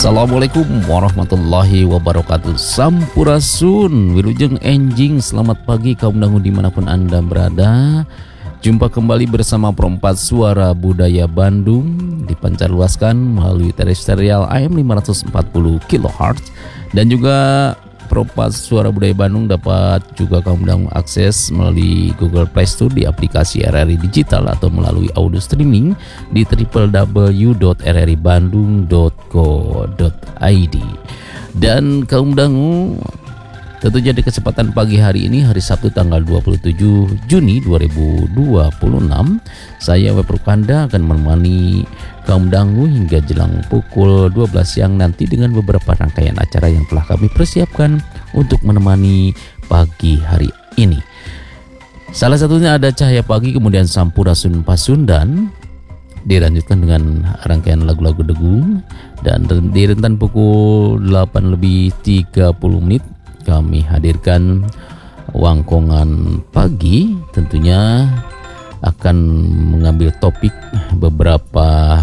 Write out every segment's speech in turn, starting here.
Assalamualaikum warahmatullahi wabarakatuh. Sampurasun, wilujeng enjing. Selamat pagi kaum dangu dimanapun Anda berada. Jumpa kembali bersama Perempat Suara Budaya Bandung, dipancarluaskan melalui terestrial AM 540 kHz. Dan juga Perempat Suara Budaya Bandung dapat juga kaum dangu akses melalui Google Play Store di aplikasi RRI Digital atau melalui audio streaming di www.rribandung.co.id. Dan kaum dangu, tentunya di kesempatan pagi hari ini, hari Sabtu tanggal 27 Juni 2026, saya Web Rukanda akan menemani kaum dangu hingga jelang pukul 12 siang nanti dengan beberapa rangkaian acara yang telah kami persiapkan untuk menemani pagi hari ini. Salah satunya ada Cahaya Pagi, kemudian Sampurasun Pasundan, dilanjutkan dengan rangkaian lagu-lagu Degung, dan di rentan pukul 8:30 kami hadirkan Wangkongan Pagi, tentunya akan mengambil topik beberapa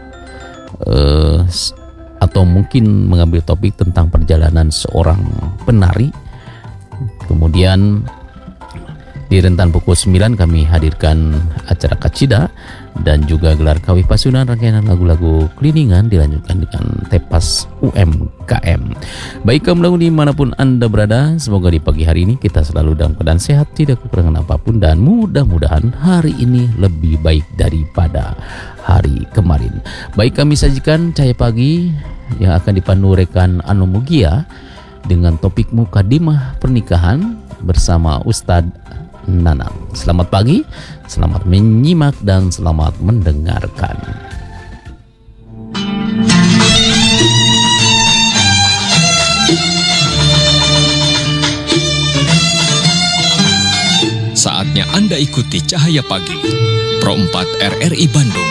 atau mungkin mengambil topik tentang perjalanan seorang penari. Kemudian di rentan pukul 9 kami hadirkan acara Kacida dan juga gelar kawih pasunan, rangkaian lagu-lagu keliningan dilanjutkan dengan tepas UMKM. Baik kaum dangu dimanapun Anda berada, semoga di pagi hari ini kita selalu dalam keadaan sehat, tidak kekurangan apapun, dan mudah-mudahan hari ini lebih baik daripada hari kemarin. Baik, kami sajikan Cahaya Pagi yang akan dipandu rekan Anu Mugia dengan topik Mukadimah Pernikahan bersama Ustadz Nanang. Selamat pagi, selamat menyimak dan selamat mendengarkan. Saatnya Anda ikuti Cahaya Pagi, Pro 4 RRI Bandung.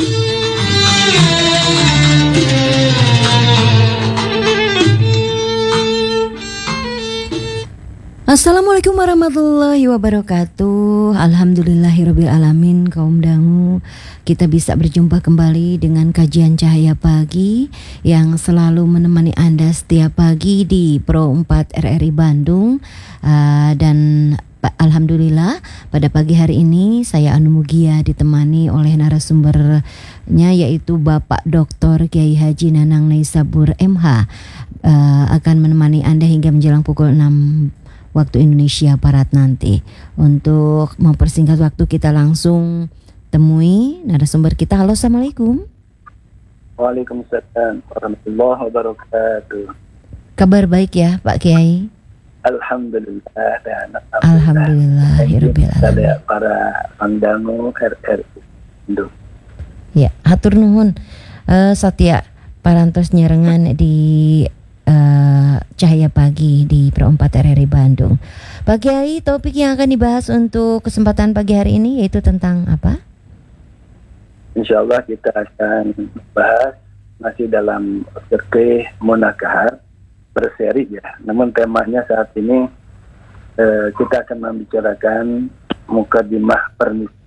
Assalamualaikum warahmatullahi wabarakatuh. Alhamdulillahirabbil alamin. Kaum dangu, kita bisa berjumpa kembali dengan kajian Cahaya Pagi yang selalu menemani Anda setiap pagi di Pro 4 RRI Bandung. Dan alhamdulillah pada pagi hari ini saya Anu Mugia ditemani oleh narasumbernya, yaitu Bapak Dr. Kiai Haji Nanang Naisabur MH, akan menemani Anda hingga menjelang pukul 6 waktu Indonesia Barat nanti. Untuk mempersingkat waktu, kita langsung temui narasumber kita. Halo, assalamualaikum. Waalaikumsalam warahmatullahi wabarakatuh. Kabar baik ya Pak Kiai? Alhamdulillah dan Alhamdulillahirabbil alamin. Para pandangu RRI Bandung. Ya, hatur nuhun. Satya parantos nyerengan di Cahaya Pagi di Pro 4 RRI Bandung. Pak Kiai, topik yang akan dibahas untuk kesempatan pagi hari ini yaitu tentang apa? Insyaallah kita akan bahas masih dalam fikih munakahat berseri ya. Namun temanya saat ini kita akan membicarakan mukadimah pernikahan.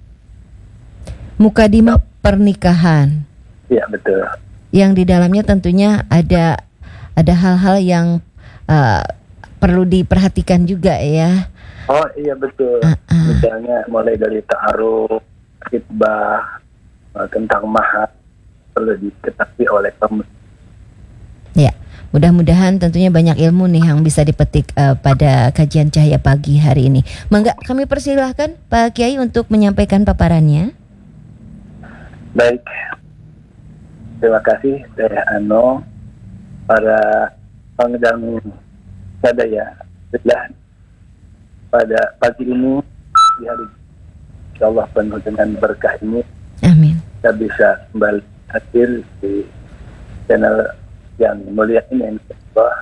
Mukadimah pernikahan. Iya, betul. Yang di dalamnya tentunya ada hal-hal yang perlu diperhatikan juga ya. Oh iya, betul. Misalnya mulai dari ta'aruf, khitbah, tentang mahar perlu diketahui oleh kamu. Ya, mudah-mudahan tentunya banyak ilmu nih yang bisa dipetik pada kajian Cahaya Pagi hari ini. Mangga kami persilahkan Pak Kiai untuk menyampaikan paparannya. Baik, terima kasih saya Ano. Para pengedang sadaya, pada pagi ini di hari insyaallah penuh dengan berkah ini, amin, kita bisa kembali hadir di channel yang mulia ini. Insyaallah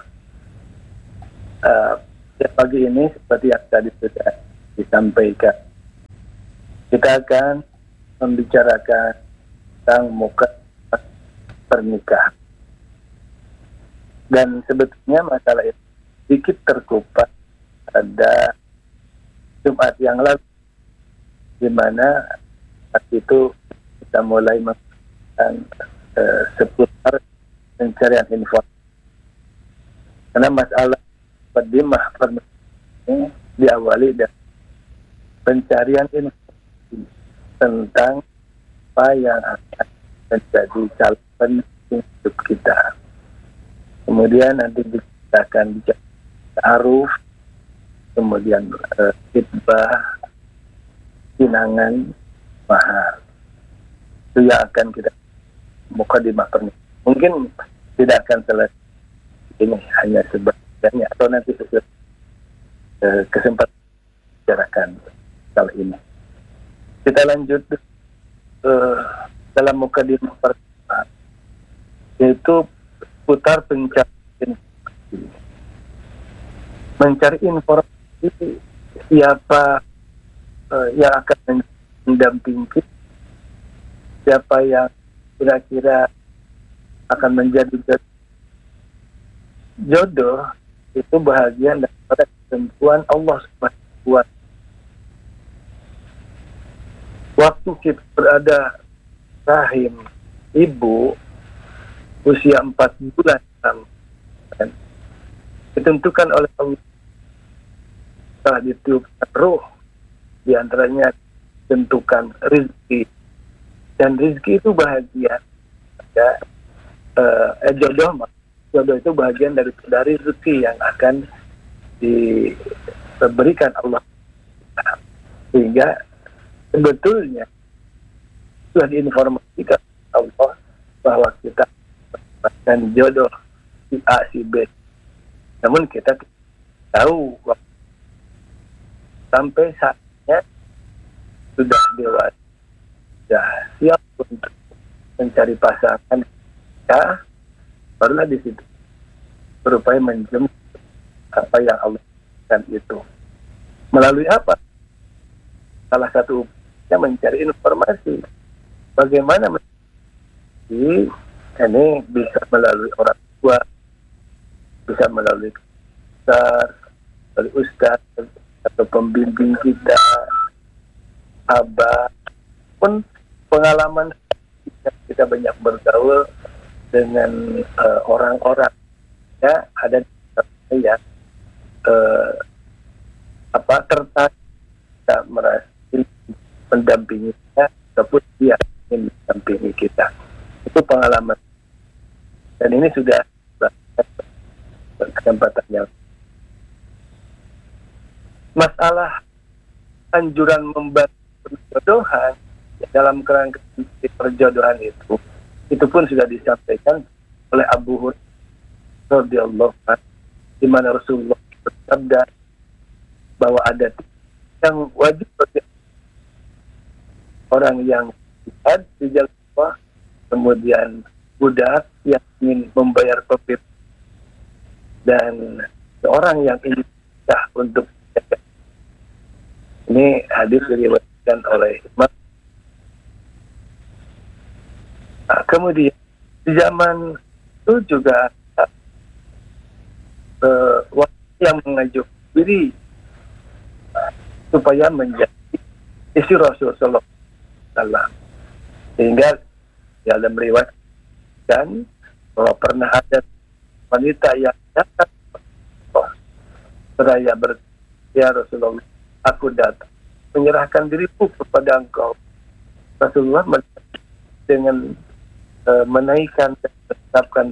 pagi ini seperti yang tadi sudah disampaikan, kita akan membicarakan tentang mukadimah pernikahan. Dan sebetulnya masalah itu sedikit terkupas pada Jumat yang lalu, di mana saat itu kita mulai menggunakan seputar pencarian informasi. Karena masalah muqaddimah ini diawali dari pencarian informasi tentang apa yang akan menjadi calon penting hidup kita. Kemudian nanti kita akan bicara ta'aruf, kemudian khitbah, pinangan, mahar. Itu yang akan kita muqaddimah pernikahan. Mungkin tidak akan selesai ini, hanya sebagiannya atau nanti kesempatan bicarakan kali ini. Kita lanjut dalam muqaddimah pertama, yaitu putar mencari informasi siapa yang akan mendampingi, siapa yang kira-kira akan menjadi jodoh. Itu bahagian daripada ketentuan Allah Subhanahu wa Ta'ala. Waktu kita berada rahim ibu usia 4 bulan ditentukan oleh Allah setelah ditiupkan ruh, diantaranya tentukan rezeki, dan rezeki itu bahagian ya, jodoh itu bahagian dari rezeki yang akan diberikan Allah, sehingga sebetulnya sudah diinformasikan Allah bahwa kita mendapatkan jodoh si A si B, namun kita tidak tahu sampai saatnya sudah dewasa, sudah siap untuk mencari pasangan kita, barulah di situ berupaya menjemput apa yang Allah berikan itu. Melalui apa? Salah satu mencari informasi. Bagaimana ini bisa melalui orang tua, bisa melalui ustaz atau pembimbing kita, abah, pun pengalaman kita banyak bergaul dengan orang-orang ya, ada yang tertarik kita merasa mendampingi kita ataupun dia ingin mendampingi kita. Itu pengalaman, dan ini sudah kesempatan yang masalah anjuran membantu perjodohan dalam kerangka perjodohan itu pun sudah disampaikan oleh Abu Hurairah radhiyallahu anhu, di mana Rasulullah bersabda bahwa ada yang wajib bagi orang yang jihad di jalan Allah, kemudian budak yang ingin membayar pepit, dan seorang yang ingin nikah untuk jaga. Ini hadis diriwayatkan oleh Imam. Kemudian di zaman itu juga yang mengajuk diri supaya menjadi istri Rasulullah SAW, sehingga dalam riwayat dan bahwa pernah ada wanita yang datang seraya ya Rasulullah, aku datang menyerahkan diriku kepada engkau. Rasulullah dengan menaikkan dan menetapkan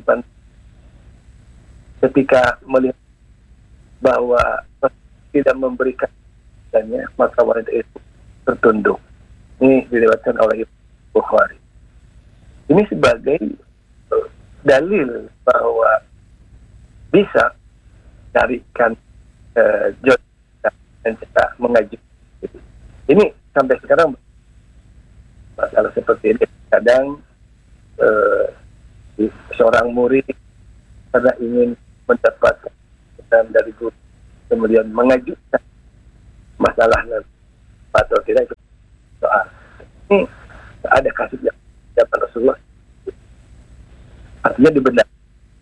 ketika melihat bahwa tidak memberikan dannya, maka wanita itu tertunduk. Ini diriwayatkan oleh Bukhari. Ini sebagai dalil bahwa bisa carikan jodoh dan kita mengaji. Ini sampai sekarang masalah seperti ini. Kadang seorang murid karena ingin mendapatkan dari guru, kemudian mengajukan masalahnya atau tidak, itu soal. Ini ada kasus yang dapat Rasulullah, artinya dibenarkan.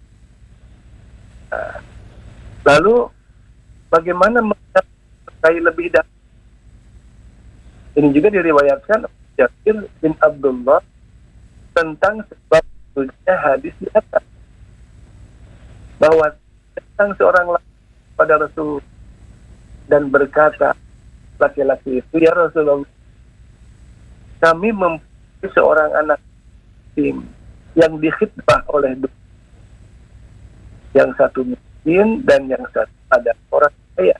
Lalu bagaimana mengenai lebih dalam? Ini juga diriwayatkan Jabir bin Abdullah tentang sebab hadis di atas. bahwa tentang seorang laki pada Rasul dan berkata, laki-laki itu, ya Rasulullah, kami mempunyai seorang anak yatim yang dikhidbah oleh dua, yang satu miskin dan yang satu ada orang kaya.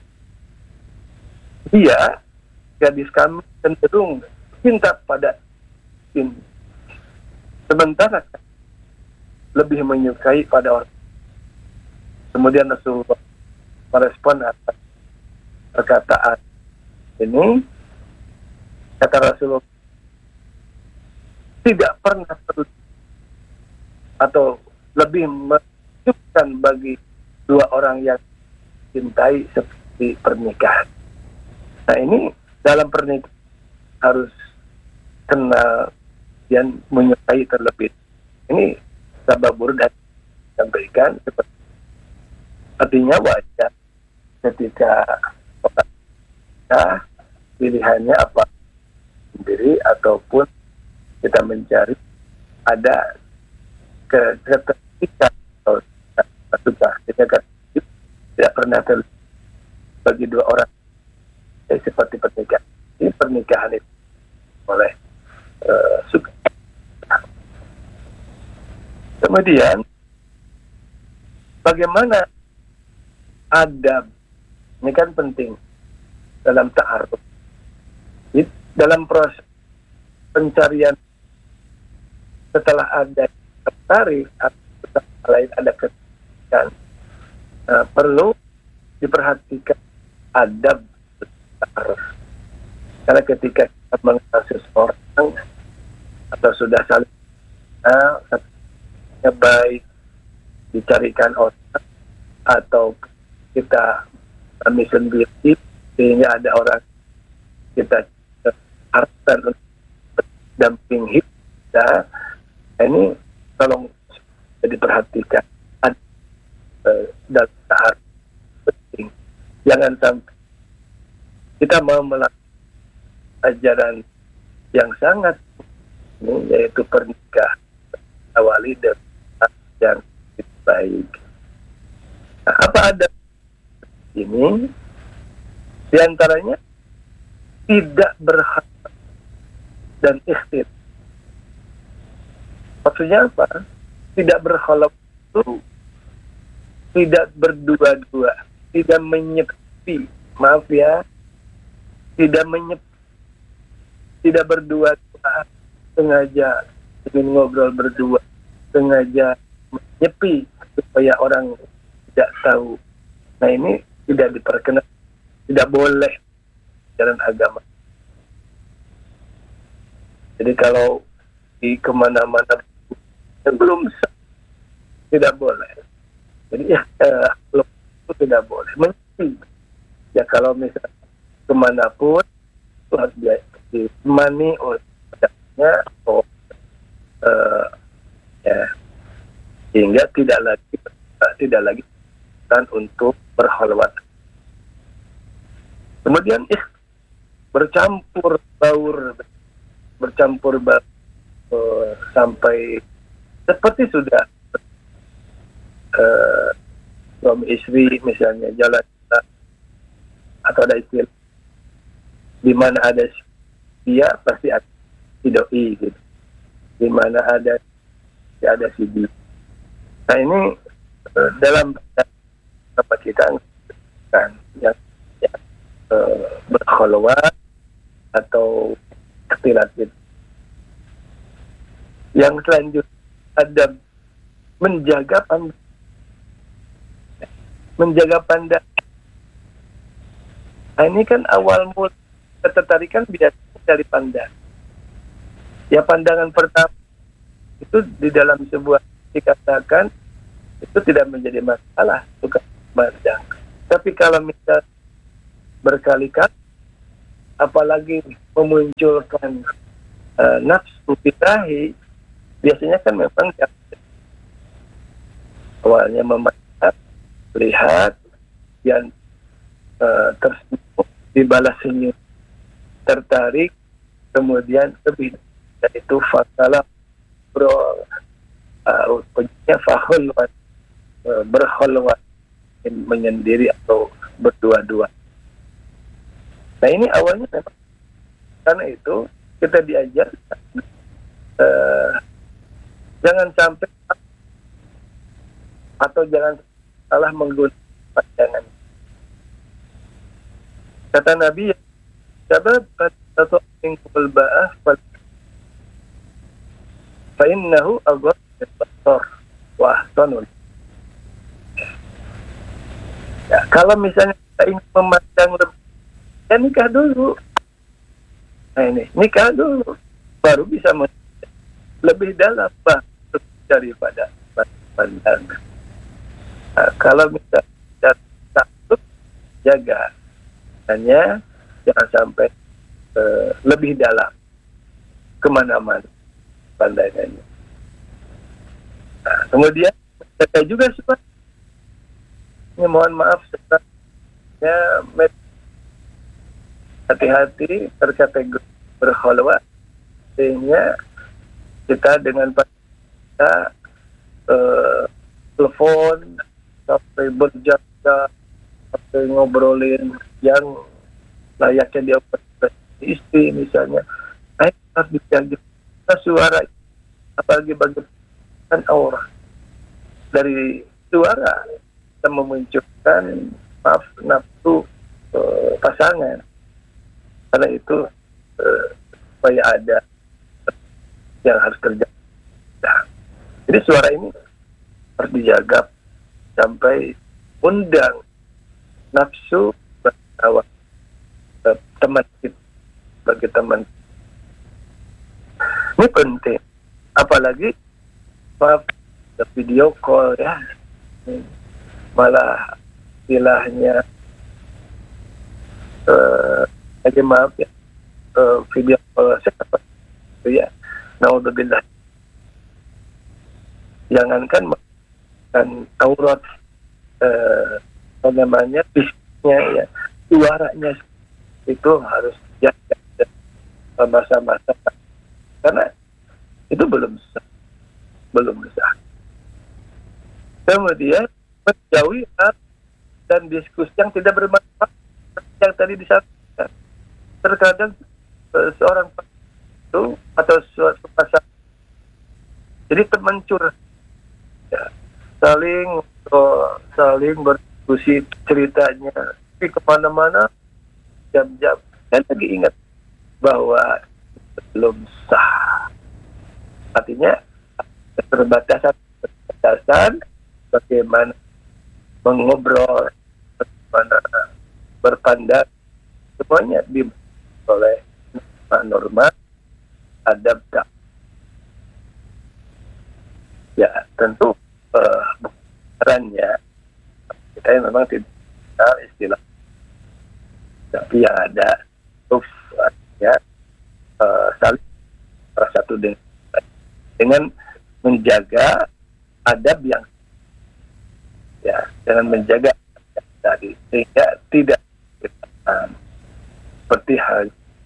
Dia, gadis kami, cenderung cinta pada miskin, sementara lebih menyukai pada orang. Kemudian Rasulullah merespon atas perkataan ini, kata Rasulullah, tidak pernah perlu atau lebih menunjukkan bagi dua orang yang cintai seperti pernikahan. Nah, ini dalam pernikahan harus kenal dan menyukai terlebih. Ini sababur dan sampaikan seperti artinya wajar ketika kita pilihannya apa sendiri ataupun kita mencari ada keterikatan atau suka kita tidak pernah terjadi bagi dua orang seperti pernikahan. Ini pernikahan itu oleh suka. Kemudian bagaimana adab, ini kan penting dalam ta'aruf. Dalam proses pencarian setelah ada tertarik atau lain ada ketikan, perlu diperhatikan adab ta'aruf. Karena ketika kita mengenal seseorang atau sudah saling baik dicarikan orang atau kita kami sendiri sehingga ada orang kita harapkan untuk berdamping hidup kita, ini tolong diperhatikan dan tahap penting. Jangan sampai kita mau melakukan ajaran yang sangat ini, yaitu pernikahan awali dengan yang baik. Nah, apa ada ini? Di antaranya tidak berharap dan ikhtir. Maksudnya apa? Tidak berharap itu tidak berdua-dua, tidak menyepi. Maaf ya, tidak berdua-dua, sengaja ingin ngobrol berdua, sengaja menyepi supaya orang tidak tahu. Nah, ini tidak diperkenan, tidak boleh jalan agama. Jadi kalau di kemana-mana belum tidak boleh. Jadi ya itu tidak boleh. Mesti ya kalau misalnya kemanapun itu harus ditemani olehnya atau ya sehingga tidak lagi kan untuk berkhalwat. Kemudian bercampur baur sampai seperti sudah suami istri misalnya jalan atau ada istilah di mana ada dia pasti ada si doi gitu, di mana ada si dia. Nah, ini dalam apa kita kan yang berkhalwat atau ikhtilat itu. Yang selanjutnya ada menjaga pandang. Nah, ini kan awal mula ketertarikan biasanya dari pandang. Ya, pandangan pertama itu di dalam sebuah dikatakan itu tidak menjadi masalah suka pandang. Tapi kalau misal berkali-kali apalagi memunculkan nafsu birahi, biasanya kan memang awalnya memandang, lihat, yang tersenyum, dibalas senyum, tertarik, kemudian lebih itu fakalah bro ujungnya fahul berkhalwat menyendiri atau berdua-dua. Nah ini awalnya memang karena itu kita diajar jangan sampai atau jangan salah menggunakan pandangan. Kata Nabi, "Sabab atau ingkul ba'ah fa innahu aghaddu lil-basar wa ahsanu." Ya, kalau misalnya kita ingin memandang lebih, ya nikah dulu. Nah ini, nikah dulu, baru bisa lebih dalam daripada pandangan. Nah, kalau misalnya takut, jaga, hanya jangan sampai lebih dalam kemana-mana pandangannya. Nah, kemudian jaga juga supaya mohon maaf sebenarnya hati-hati terkategori berkhalwat, sehingga kita dengan kita telepon sampai berjam-jam sampai ngobrolin yang layaknya dia istri misalnya, harus dijaga suara, apalagi bagi aura dari suara kita memunculkan nafsu pasangan. Karena itu supaya ada yang harus terjaga. Nah, jadi suara ini harus dijaga sampai undang nafsu bertawar teman kita bagi teman. Ini penting, apalagi video call ya, malah istilahnya lagi maaf ya, video call seperti itu ya, naudzubillah. Jangankan aurat apa namanya bisnya ya, suaranya itu harus jaga masa-masa karena itu belum sah. Kemudian menjauhi dan diskusi yang tidak bermanfaat yang tadi disampaikan. Terkadang seorang itu atau suatu pasangan jadi teman curhat ya, saling berdiskusi ceritanya, tapi kemana-mana jam-jam. Dan lagi ingat bahwa belum sah, artinya keterbatasan bagaimana mengobrol, bagaimana berpandang, semuanya oleh norma adab. Ya tentu perannya kita memang tidak istilah, tapi yang ada ya saling salah satu dengan menjaga adab yang ya, dengan menjaga tadi sehingga tidak seperti hal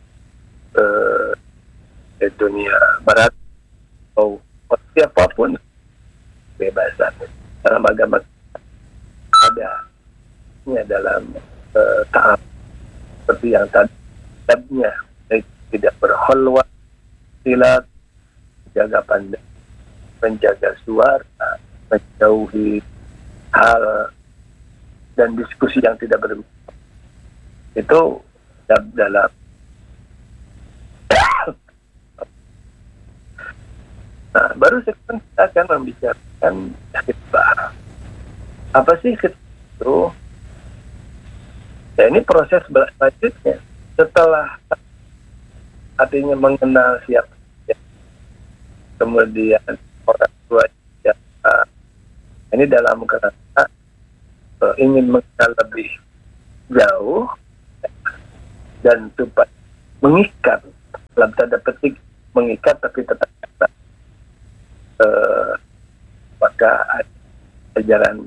di dunia barat atau siapapun kebebasan dalam agama ada dalam taat seperti yang tadi adabnya, tidak berkhalwat, silat, menjaga pandang, menjaga suara, menjauhi hal dan diskusi yang tidak bermanfaat. Itu dalam nah, baru sekarang kita akan membicarakan khitbah. Apa sih khitbah itu? Ya, ini proses selanjutnya setelah artinya mengenal siapa ya. Kemudian orang tua ya, ini dalam kerangka ingin mengenal lebih jauh dan supaya mengikat, dalam tanda petik mengikat tapi tetap maka ajaran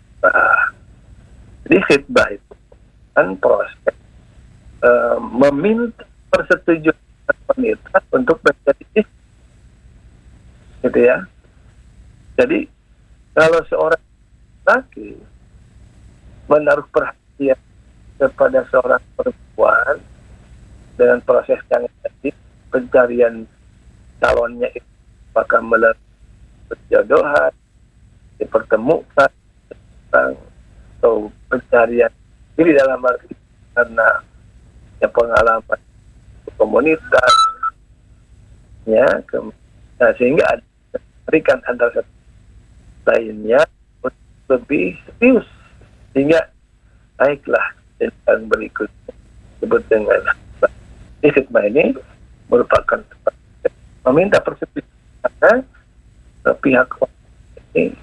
jadi khitbah itu kan proses meminta persetujuan wanita untuk menjadi istri, gitu ya. Jadi kalau seorang laki menaruh perhatian kepada seorang perempuan dengan proses yang tadi, pencarian calonnya itu apakah melalui perjodohan, dipertemukan, atau pencarian diri dalam arti karena ya pengalaman komunitas, ya, sehingga ada berikan antara satu lainnya lebih serius, sehingga naiklah yang berikutnya disebut dengan khidbah. Ini merupakan meminta persetujuan karena pihak ini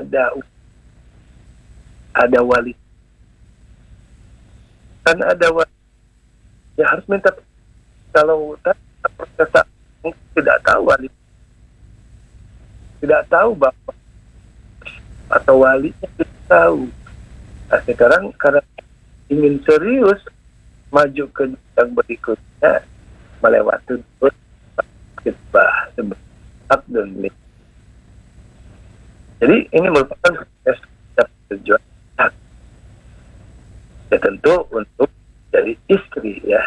ada wali, kan ada wali ya harus minta. Kalau proses tidak tahu wali, tidak tahu bapak atau walinya tidak tahu. Nah, sekarang karena ingin serius maju ke yang berikutnya melewati khidbah sebagai abdun. Jadi ini merupakan proses tujuan ya tentu untuk jadi istri ya,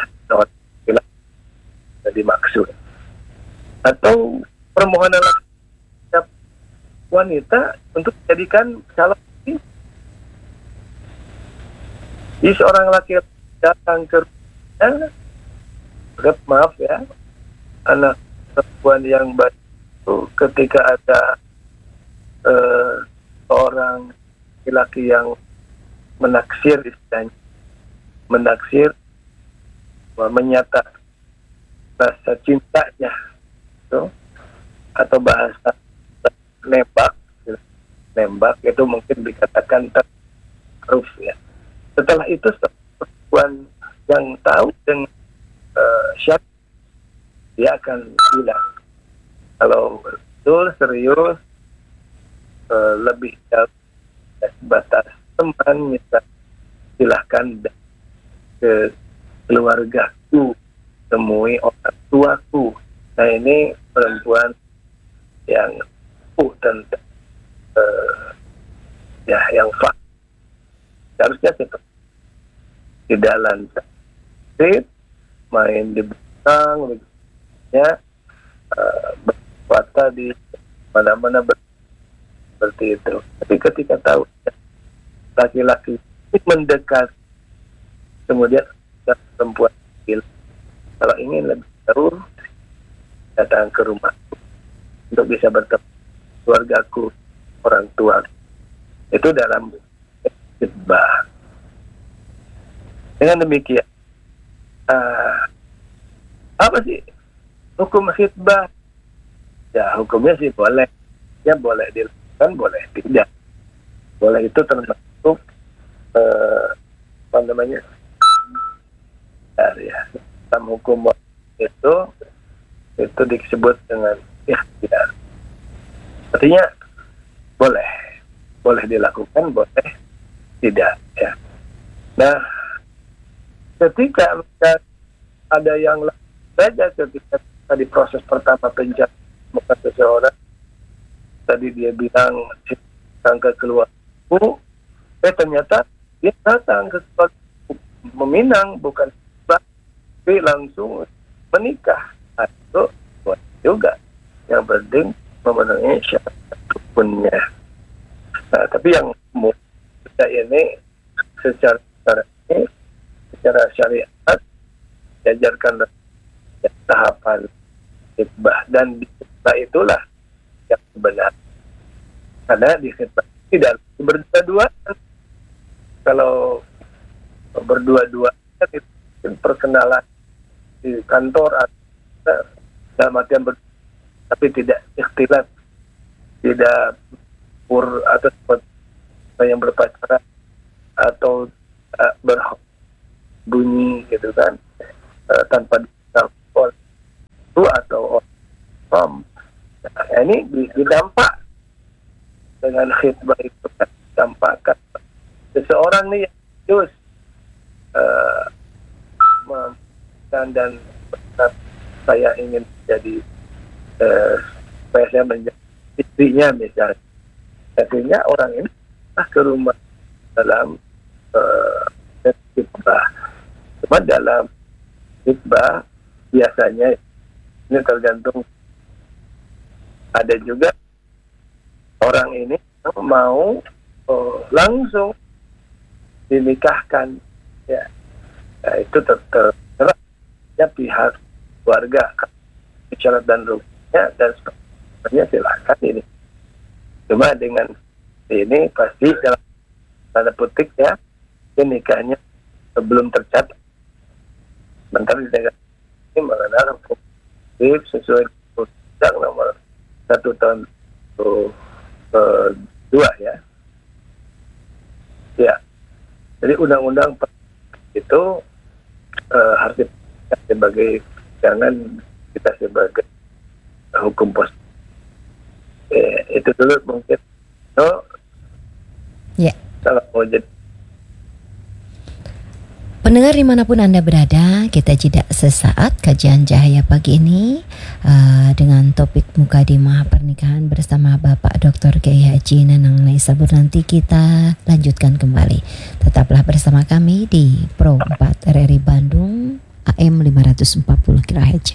jadi maksud atau permohonan wanita untuk dijadikan calon istri. Jadi seorang laki-laki datang ke rumahnya, maaf ya, anak perempuan yang baik itu ketika ada seorang laki-laki yang menaksir istilahnya, menyatakan rasa cintanya itu, atau bahasa nembak itu mungkin dikatakan terus ya. Setelah itu perempuan yang tahu dengan syarat dia akan bilang kalau betul serius lebih jauh sebatas teman, misal silahkan ke keluargaku, temui orang tuaku. Nah ini perempuan yang tentang ya yang harusnya seperti tidak lantas main di belakang ya, berpuasa di mana-mana seperti itu. Tapi ketika tahu laki-laki mendekat, kemudian perempuan kalau ingin lebih jauh datang ke rumah untuk bisa bertemu keluargaku, orang tua. Itu dalam khidbah. Dengan demikian, apa sih hukum khidbah? Ya hukumnya sih boleh, ya boleh dilakukan, boleh tidak. Boleh itu termasuk apa namanya? Ya, dalam hukum itu disebut dengan ikhtiar. Artinya boleh dilakukan, boleh tidak ya. Nah, ketika ada yang saja ketika tadi proses pertama pencarian seseorang, tadi dia bilang datang ke keluargaku, ternyata dia datang ke keluargaku meminang, bukan tapi langsung menikah. Itu juga yang penting memenuhi syarat rukunnya. Nah, tapi yang kita ini secara syariat diajarkan tahapan khidbah, dan di khidbah itulah yang benar. Karena di khidbah tidak berdua-dua. Kalau berdua-dua itu perkenalan di kantor atau dalam artian tapi tidak ikhtilat, tidak atau seperti yang berpacaran atau berbunyi gitu kan, tanpa ditampol itu atau om. Nah, ini didampak dengan khidbah itu kan, dampakkan seseorang nih yang terus dan saya ingin jadi supaya saya menjadi istrinya misalnya. Artinya orang ini ke rumah dalam khitbah. Cuma dalam khitbah biasanya ini tergantung, ada juga orang ini mau langsung dinikahkan, ya. Nah, itu terserah pihak keluarga syarat dan rukunnya, dan sebagainya silakan ini. Cuma dengan ini pasti dalam tanda petik ya, nikahnya sebelum tercatat. Sebentar di negara ini mengenal hukum sesuai Undang Nomor 1 Tahun 2 ya. Ya. Jadi undang-undang itu harus dipakai sebagai, jangan kita sebagai hukum positif. Itu dulu mungkin. Ya. Kalau mau jadi pendengar dimanapun Anda berada, kita jeda sesaat kajian Cahaya Pagi ini dengan topik Mukadimah Pernikahan bersama Bapak Dr. Kiai Haji Nanang Naisabur. Nanti kita lanjutkan kembali. Tetaplah bersama kami di Pro 4 RRI Bandung AM 540 kHz.